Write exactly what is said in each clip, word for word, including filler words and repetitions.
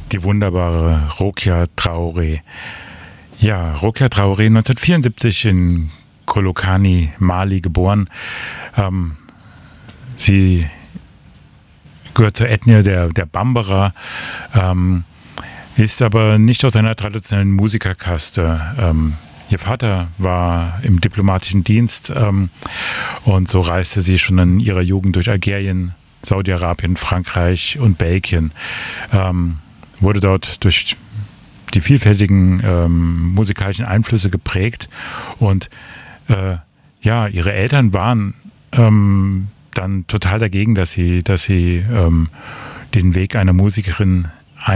die wunderbare Rokia Traoré. Ja, Rokia Traoré, neunzehnhundertvierundsiebzig in Kolokani, Mali geboren. Ähm, sie gehört zur Ethnie der, der Bambara, ähm, ist aber nicht aus einer traditionellen Musikerkaste. Ähm, ihr Vater war im diplomatischen Dienst ähm, und so reiste sie schon in ihrer Jugend durch Algerien, Saudi-Arabien, Frankreich und Belgien. Ähm, wurde dort durch die vielfältigen ähm, musikalischen Einflüsse geprägt und äh, ja, ihre Eltern waren ähm, dann total dagegen, dass sie, dass sie ähm, den Weg einer Musikerin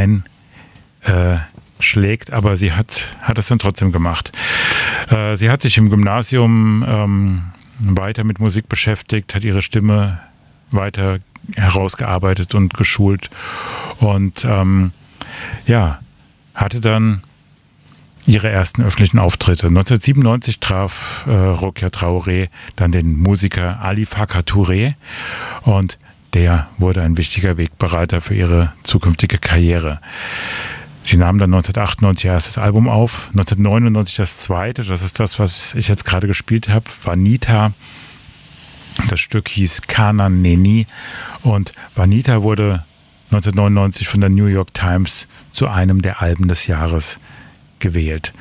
einschlägt, aber sie hat, hat es dann trotzdem gemacht. Äh, sie hat sich im Gymnasium ähm, weiter mit Musik beschäftigt, hat ihre Stimme weiter herausgearbeitet und geschult und ähm, ja, hatte dann ihre ersten öffentlichen Auftritte. neunzehnhundertsiebenundneunzig traf äh, Rokia Traoré dann den Musiker Ali Farka Touré und der wurde ein wichtiger Wegbereiter für ihre zukünftige Karriere. Sie nahm dann neunzehnhundertachtundneunzig ihr erstes Album auf, neunzehnhundertneunundneunzig das zweite, das ist das, was ich jetzt gerade gespielt habe, Vanita. Das Stück hieß Kana Neni und Vanita wurde neunzehnhundertneunundneunzig von der New York Times zu einem der Alben des Jahres gewählt.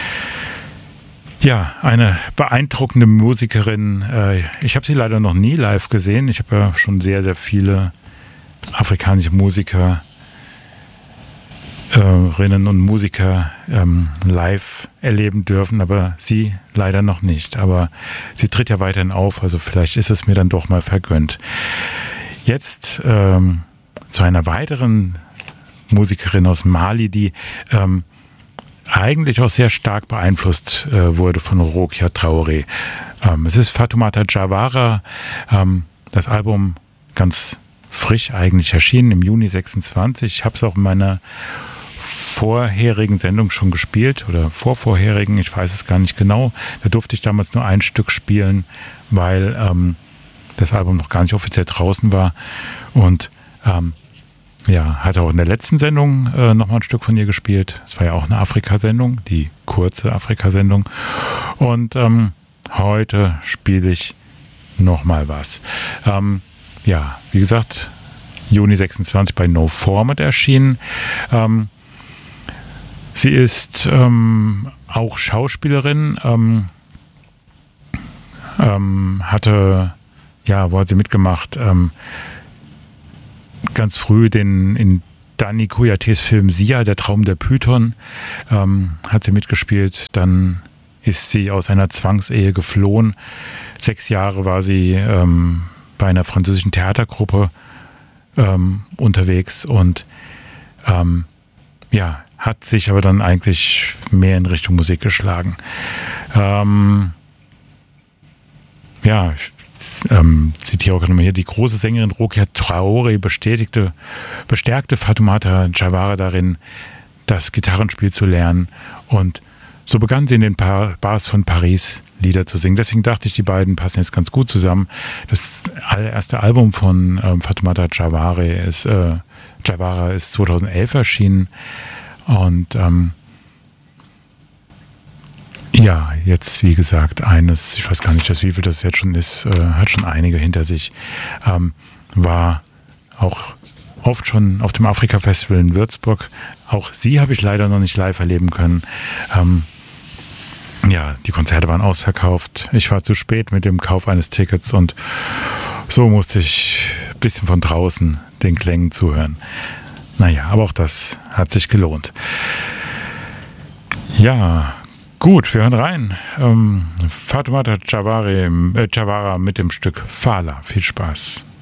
Ja, eine beeindruckende Musikerin. Ich habe sie leider noch nie live gesehen. Ich habe ja schon sehr, sehr viele afrikanische Musikerinnen und Musiker live erleben dürfen, aber sie leider noch nicht. Aber sie tritt ja weiterhin auf, also vielleicht ist es mir dann doch mal vergönnt. Jetzt ähm, zu einer weiteren Musikerin aus Mali, die ähm, eigentlich auch sehr stark beeinflusst äh, wurde von Rokia Traoré. Ähm, es ist Fatoumata Diawara, ähm, das Album ganz frisch eigentlich erschienen, im Juni sechsundzwanzig. Ich habe es auch in meiner vorherigen Sendung schon gespielt oder vorvorherigen, ich weiß es gar nicht genau. Da durfte ich damals nur ein Stück spielen, weil ähm, das Album noch gar nicht offiziell draußen war und ähm, ja, hatte auch in der letzten Sendung äh, nochmal ein Stück von ihr gespielt. Es war ja auch eine Afrika-Sendung, die kurze Afrika-Sendung. Und ähm, heute spiele ich nochmal was. Ähm, ja, wie gesagt, Juni sechsundzwanzig bei No Format erschienen. Ähm, sie ist ähm, auch Schauspielerin, ähm, ähm, hatte, ja, wo hat sie mitgemacht? Ähm, ganz früh den in Dani Kouyatés Film Sia, der Traum der Python, ähm, hat sie mitgespielt. Dann ist sie aus einer Zwangsehe geflohen. Sechs Jahre war sie ähm, bei einer französischen Theatergruppe ähm, unterwegs und ähm, ja, hat sich aber dann eigentlich mehr in Richtung Musik geschlagen. Ähm, ja, Ähm, zitiere auch nochmal hier, die große Sängerin Rokia Traoré bestätigte, bestärkte Fatoumata Diawara darin, das Gitarrenspiel zu lernen und so begann sie in den Bars von Paris Lieder zu singen. Deswegen dachte ich, die beiden passen jetzt ganz gut zusammen. Das allererste Album von ähm, Fatoumata Diawara ist, äh, Diawara ist zweitausendelf erschienen und ähm, ja, jetzt wie gesagt eines, ich weiß gar nicht, wie viel das jetzt schon ist, äh, hat schon einige hinter sich, ähm, war auch oft schon auf dem Afrika-Festival in Würzburg. Auch sie habe ich leider noch nicht live erleben können. Ähm, ja, die Konzerte waren ausverkauft. Ich war zu spät mit dem Kauf eines Tickets und so musste ich ein bisschen von draußen den Klängen zuhören. Naja, aber auch das hat sich gelohnt. Ja, gut, wir hören rein. Ähm, Fatoumata Diawara, äh, Diawara mit dem Stück Fala. Viel Spaß.